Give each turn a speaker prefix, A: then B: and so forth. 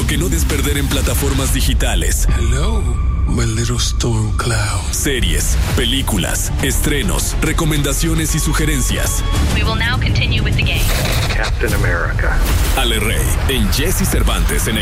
A: que no debes perder en plataformas digitales.
B: Hello, my little storm cloud.
A: Series, películas, estrenos, recomendaciones y sugerencias.
C: We will now continue with the game.
D: Captain America.
A: Ale Rey, en Jesse Cervantes en